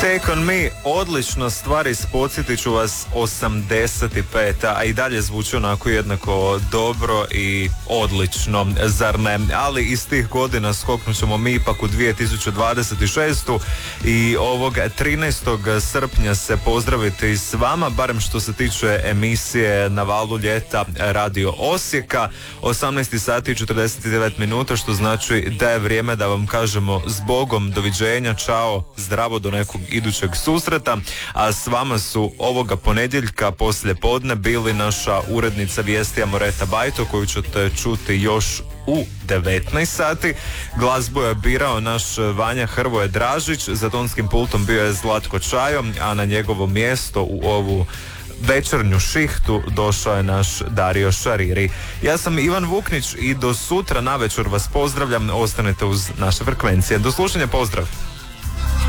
Take on me, odlična stvar, podsjetit ću vas, 85. a i dalje zvuči onako jednako dobro i odlično, zar ne? Ali iz tih godina skoknut ćemo mi ipak u 2026. i ovog 13. srpnja se pozdraviti s vama, barem što se tiče emisije Na valu ljeta Radio Osijeka, 18 sati i 49 minuta, što znači da je vrijeme da vam kažemo zbogom, doviđenja, čao, zdravo do nekog idućeg susreta, a s vama su ovoga ponedjeljka poslije podne bili naša urednica vijesti Amoreta Bajto, koju ćete čuti još u 19 sati. Glazbu je birao naš Vanja Hrvoje Dražić, za tonskim pultom bio je Zlatko Čajo, a na njegovo mjesto u ovu večernju šihtu došao je naš Dario Šariri. Ja sam Ivan Vuknić i do sutra navečer vas pozdravljam, ostanete uz naše frekvencije. Do slušanja, pozdrav!